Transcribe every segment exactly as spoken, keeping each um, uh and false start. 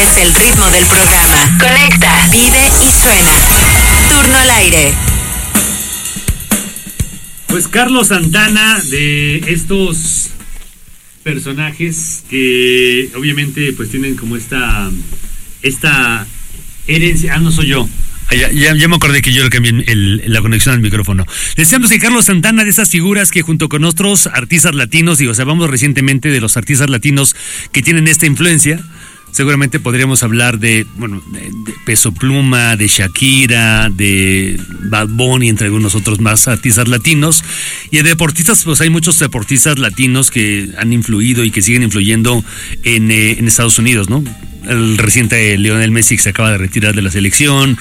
Siente el ritmo del programa. Conecta, vive y suena. Turno al aire. Pues Carlos Santana, de estos personajes que obviamente pues tienen como esta esta herencia. Ah, no soy yo. Ah, ya, ya, ya me acordé que yo le cambié el, la conexión al micrófono. Decíamos que Carlos Santana, de esas figuras que junto con otros artistas latinos, digo, o sea, hablamos recientemente de los artistas latinos que tienen esta influencia. Seguramente podríamos hablar de, bueno, de, de Peso Pluma, de Shakira, de Bad Bunny, entre algunos otros más artistas latinos. Y de deportistas, pues hay muchos deportistas latinos que han influido y que siguen influyendo en, eh, en Estados Unidos, ¿no? El reciente Lionel Messi, que se acaba de retirar de la selección,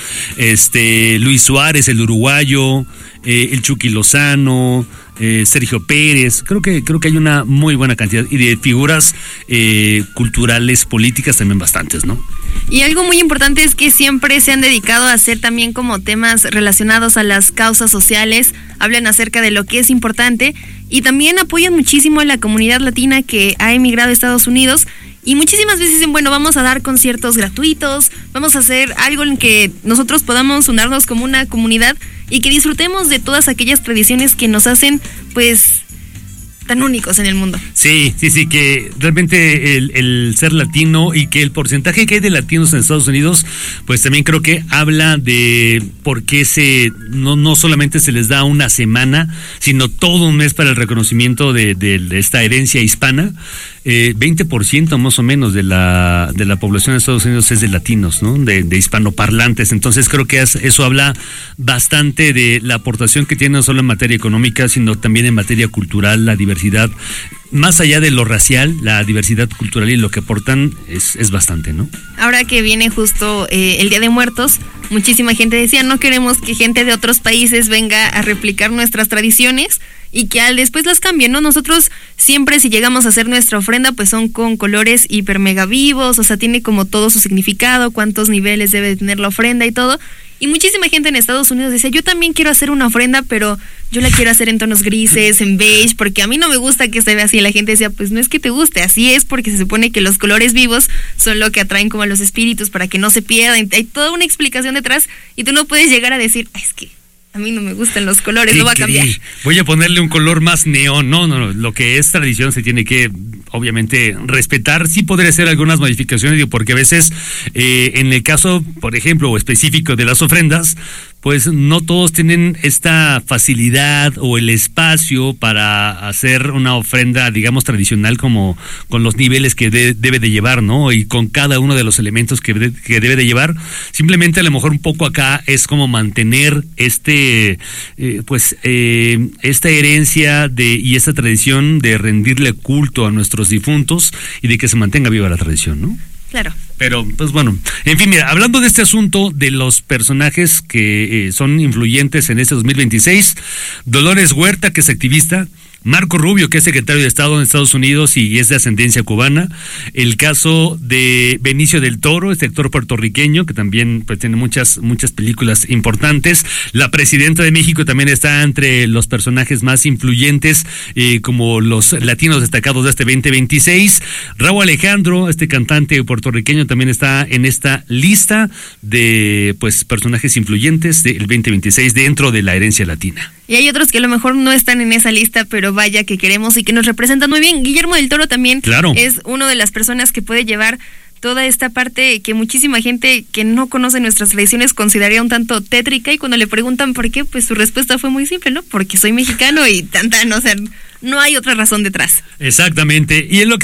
este Luis Suárez, el uruguayo, eh, el Chucky Lozano, eh, Sergio Pérez. Creo que creo que hay una muy buena cantidad, y de figuras eh, culturales, políticas también bastantes, ¿no? Y algo muy importante es que siempre se han dedicado a hacer también como temas relacionados a las causas sociales, hablan acerca de lo que es importante y también apoyan muchísimo a la comunidad latina que ha emigrado a Estados Unidos. Y muchísimas veces dicen, bueno, vamos a dar conciertos gratuitos, vamos a hacer algo en que nosotros podamos unirnos como una comunidad y que disfrutemos de todas aquellas tradiciones que nos hacen, pues, tan únicos en el mundo. Sí, sí, sí, que realmente el, el ser latino y que el porcentaje que hay de latinos en Estados Unidos, pues también creo que habla de por qué se, no, no solamente se les da una semana, sino todo un mes para el reconocimiento de, de, de esta herencia hispana. Eh, veinte por ciento más o menos de la de la población de Estados Unidos es de latinos, ¿no? De, de hispanoparlantes. Entonces creo que es, eso habla bastante de la aportación que tiene no solo en materia económica, sino también en materia cultural, la diversidad. Más allá de lo racial, la diversidad cultural y lo que aportan es, es bastante, ¿no? Ahora que viene justo eh, el Día de Muertos, muchísima gente decía, no queremos que gente de otros países venga a replicar nuestras tradiciones y que al después las cambien, ¿no? Nosotros siempre, si llegamos a hacer nuestra ofrenda, pues son con colores hiper mega vivos, o sea, tiene como todo su significado, cuántos niveles debe tener la ofrenda y todo. Y muchísima gente en Estados Unidos decía, yo también quiero hacer una ofrenda, pero yo la quiero hacer en tonos grises, en beige, porque a mí no me gusta que se vea así. Y la gente decía, pues no es que te guste, así es, porque se supone que los colores vivos son lo que atraen como a los espíritus para que no se pierdan. Hay toda una explicación detrás y tú no puedes llegar a decir, ay, es que a mí no me gustan los colores, lo va a cambiar. Voy a ponerle un color más neón. No, no, no. Lo que es tradición se tiene que, obviamente, respetar. Sí podría hacer algunas modificaciones, digo, porque a veces, eh, en el caso, por ejemplo, o específico de las ofrendas, pues no todos tienen esta facilidad o el espacio para hacer una ofrenda, digamos, tradicional, como con los niveles que de, debe de llevar, ¿no? Y con cada uno de los elementos que, de, que debe de llevar. Simplemente a lo mejor un poco acá es como mantener este, eh, pues, eh, esta herencia de y esta tradición de rendirle culto a nuestros difuntos y de que se mantenga viva la tradición, ¿no? Claro. Pero, pues bueno, en fin, mira, hablando de este asunto de los personajes que eh, son influyentes en este dos mil veintiséis, Dolores Huerta, que es activista, Marco Rubio, que es secretario de Estado en Estados Unidos y es de ascendencia cubana, el caso de Benicio del Toro, este actor puertorriqueño que también pues tiene muchas muchas películas importantes, la presidenta de México también está entre los personajes más influyentes eh, como los latinos destacados de este veinte veintiséis, Rauw Alejandro, este cantante puertorriqueño, también está en esta lista de pues personajes influyentes del veinte veintiséis dentro de la herencia latina. Y hay otros que a lo mejor no están en esa lista, pero vaya que queremos y que nos representan muy bien. Guillermo del Toro también claro. Es una de las personas que puede llevar toda esta parte que muchísima gente que no conoce nuestras tradiciones consideraría un tanto tétrica, y cuando le preguntan por qué, pues su respuesta fue muy simple, ¿no? Porque soy mexicano y tan tan, o sea, no hay otra razón detrás. Exactamente, y es lo que